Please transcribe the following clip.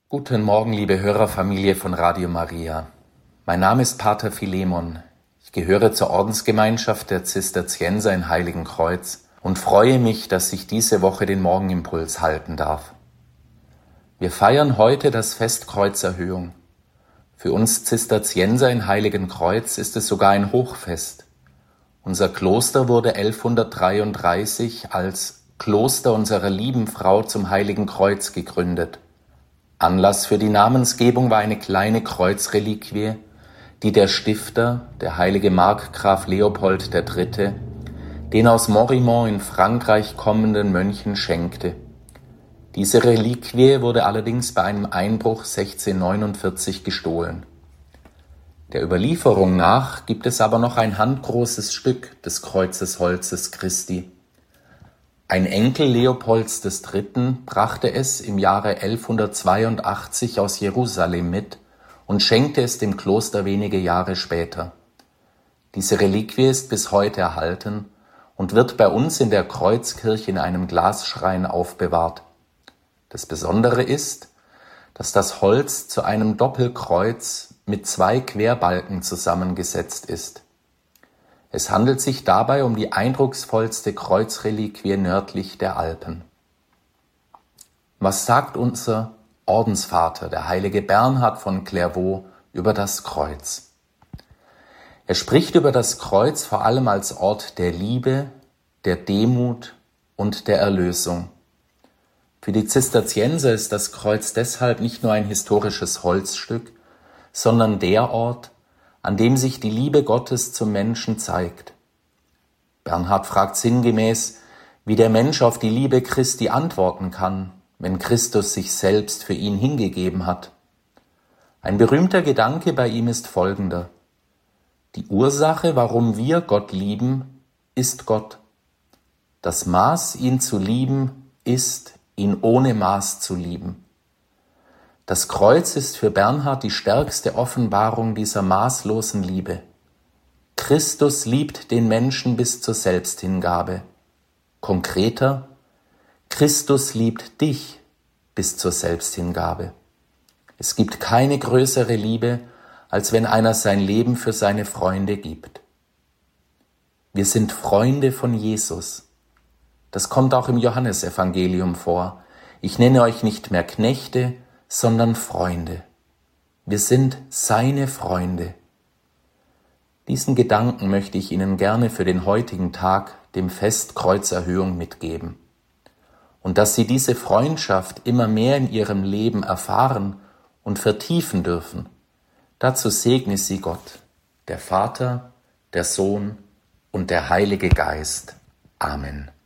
Guten Morgen, liebe Hörerfamilie von Radio Maria. Mein Name ist Pater Philemon. Ich gehöre zur Ordensgemeinschaft der Zisterzienser in Heiligenkreuz und freue mich, dass ich diese Woche den Morgenimpuls halten darf. Wir feiern heute das Fest Kreuzerhöhung. Für uns Zisterzienser in Heiligenkreuz ist es sogar ein Hochfest. Unser Kloster wurde 1133 als Kloster unserer lieben Frau zum Heiligen Kreuz gegründet. Anlass für die Namensgebung war eine kleine Kreuzreliquie, die der Stifter, der heilige Markgraf Leopold III., den aus Morimont in Frankreich kommenden Mönchen schenkte. Diese Reliquie wurde allerdings bei einem Einbruch 1649 gestohlen. Der Überlieferung nach gibt es aber noch ein handgroßes Stück des Kreuzesholzes Christi. Ein Enkel Leopolds III. Brachte es im Jahre 1182 aus Jerusalem mit und schenkte es dem Kloster wenige Jahre später. Diese Reliquie ist bis heute erhalten und wird bei uns in der Kreuzkirche in einem Glasschrein aufbewahrt. Das Besondere ist, dass das Holz zu einem Doppelkreuz mit 2 Querbalken zusammengesetzt ist. Es handelt sich dabei um die eindrucksvollste Kreuzreliquie nördlich der Alpen. Was sagt unser Ordensvater, der heilige Bernhard von Clairvaux, über das Kreuz? Er spricht über das Kreuz vor allem als Ort der Liebe, der Demut und der Erlösung. Für die Zisterzienser ist das Kreuz deshalb nicht nur ein historisches Holzstück, sondern der Ort, an dem sich die Liebe Gottes zum Menschen zeigt. Bernhard fragt sinngemäß, wie der Mensch auf die Liebe Christi antworten kann, wenn Christus sich selbst für ihn hingegeben hat. Ein berühmter Gedanke bei ihm ist folgender: Die Ursache, warum wir Gott lieben, ist Gott. Das Maß, ihn zu lieben, ist, ihn ohne Maß zu lieben. Das Kreuz ist für Bernhard die stärkste Offenbarung dieser maßlosen Liebe. Christus liebt den Menschen bis zur Selbsthingabe. Konkreter, Christus liebt dich bis zur Selbsthingabe. Es gibt keine größere Liebe, als wenn einer sein Leben für seine Freunde gibt. Wir sind Freunde von Jesus. Das kommt auch im Johannesevangelium vor. Ich nenne euch nicht mehr Knechte, sondern Freunde. Wir sind seine Freunde. Diesen Gedanken möchte ich Ihnen gerne für den heutigen Tag, dem Fest Kreuzerhöhung, mitgeben. Und dass Sie diese Freundschaft immer mehr in Ihrem Leben erfahren und vertiefen dürfen, dazu segne Sie Gott, der Vater, der Sohn und der Heilige Geist. Amen.